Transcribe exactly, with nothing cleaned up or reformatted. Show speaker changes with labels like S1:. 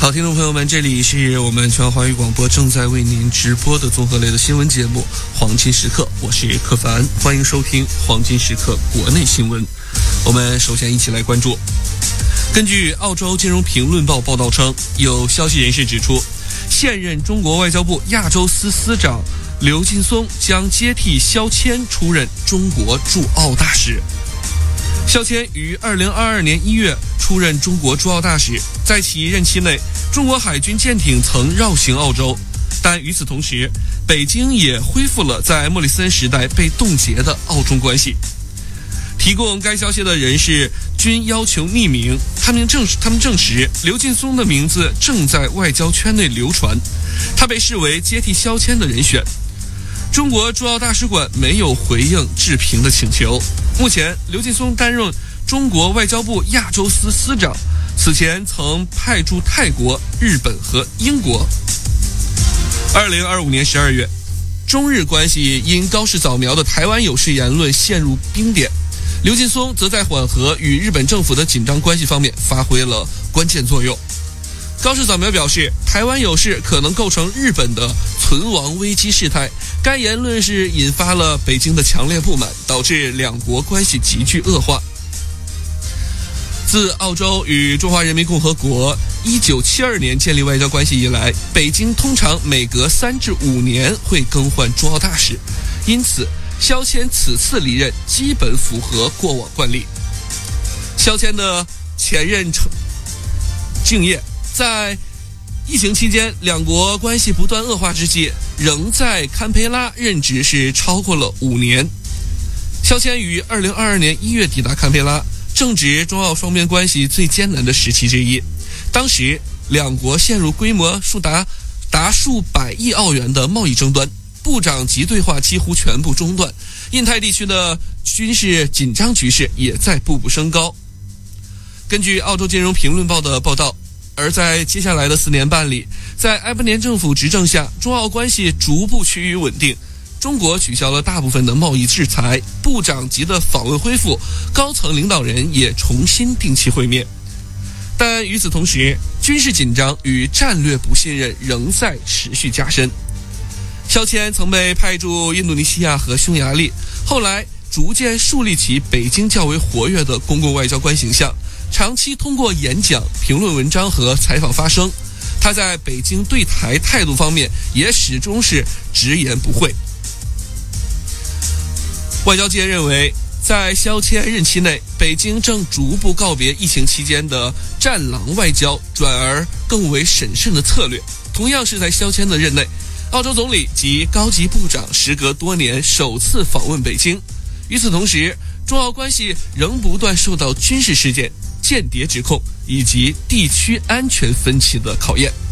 S1: 好，听众朋友们，这里是我们全华语广播正在为您直播的综合类的新闻节目《黄金时刻》，我是柯凡，欢迎收听《黄金时刻》国内新闻。我们首先一起来关注，根据澳洲金融评论报报道称，有消息人士指出，现任中国外交部亚洲司司长刘劲松将接替肖谦出任中国驻澳大使。肖谦于二零二二年一月出任中国驻澳大使，在其任期内，中国海军舰艇曾绕行澳洲，但与此同时，北京也恢复了在莫里森时代被冻结的澳中关系。提供该消息的人士均要求匿名，他们证实他们证实刘劲松的名字正在外交圈内流传，他被视为接替肖谦的人选。中国驻澳大使馆没有回应置评的请求。目前，刘劲松担任中国外交部亚洲司司长，此前曾派驻泰国、日本和英国。二零二五年十二月，中日关系因高市早苗的台湾有事言论陷入冰点，刘劲松则在缓和与日本政府的紧张关系方面发挥了关键作用。高市早苗表示，台湾有事可能构成日本的存亡危机事态，该言论是引发了北京的强烈不满，导致两国关系急剧恶化。自澳洲与中华人民共和国一九七二年建立外交关系以来，北京通常每隔三至五年会更换驻澳大使，因此肖谦此次离任基本符合过往惯例。肖谦的前任敬业在疫情期间，两国关系不断恶化之际，仍在堪培拉任职是超过了五年。肖谦于二零二二年一月抵达堪培拉，正值中澳双边关系最艰难的时期之一。当时，两国陷入规模数达达数百亿澳元的贸易争端，部长级对话几乎全部中断，印太地区的军事紧张局势也在步步升高。根据澳洲金融评论报的报道，而在接下来的四年半里，在埃班年政府执政下，中澳关系逐步趋于稳定。中国取消了大部分的贸易制裁，部长级的访问恢复，高层领导人也重新定期会面。但与此同时，军事紧张与战略不信任仍在持续加深。肖谦曾被派驻印度尼西亚和匈牙利，后来逐渐树立起北京较为活跃的公共外交官形象，长期通过演讲、评论文章和采访发声。他在北京对台态度方面也始终是直言不讳。外交界认为，在肖谦任期内，北京正逐步告别疫情期间的战狼外交，转而更为审慎的策略。同样是在肖谦的任内，澳洲总理及高级部长时隔多年首次访问北京。与此同时，中澳关系仍不断受到军事事件、间谍指控以及地区安全分歧的考验。